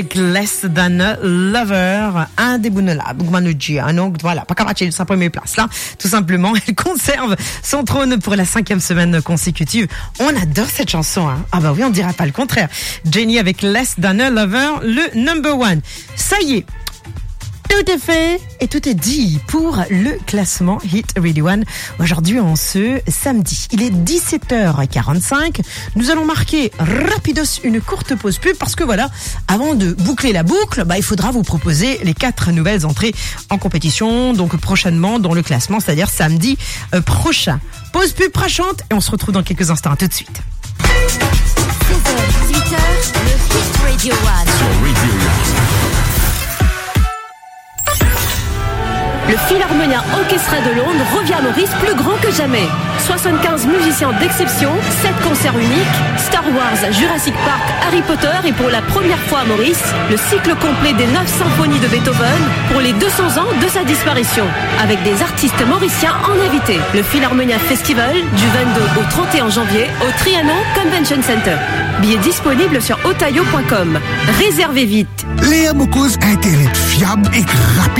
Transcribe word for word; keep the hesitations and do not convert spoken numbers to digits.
Less Than a Lover, indéboulonnable. Donc voilà, pas capable de sa première place là. Tout simplement, elle conserve son trône pour la cinquième semaine consécutive. On adore cette chanson, hein. Ah bah oui, on dira pas le contraire. Jenny avec Less Than a Lover, le number one. Ça y est. Tout est fait et tout est dit pour le classement Hit Radio One. Aujourd'hui, en ce samedi, il est dix-sept heures quarante-cinq. Nous allons marquer rapidos une courte pause pub parce que voilà, avant de boucler la boucle, bah, il faudra vous proposer les quatre nouvelles entrées en compétition, donc prochainement dans le classement, c'est-à-dire samedi euh, prochain. Pause pub prachante et on se retrouve dans quelques instants. À tout de suite. seize heures dix-huit heures, le Hit Radio One. Sur Radio One. Le Philharmonia Orchestra de Londres revient à Maurice plus grand que jamais. soixante-quinze musiciens d'exception, sept concerts uniques, Star Wars, Jurassic Park, Harry Potter et pour la première fois à Maurice, le cycle complet des neuf symphonies de Beethoven pour les deux cents ans de sa disparition. Avec des artistes mauriciens en invité. Le Philharmonia Festival du vingt-deux au trente et un janvier au Trianon Convention Center. Billets disponibles sur otayo point com. Réservez vite. Léa Mokoz, Internet fiable et rapide.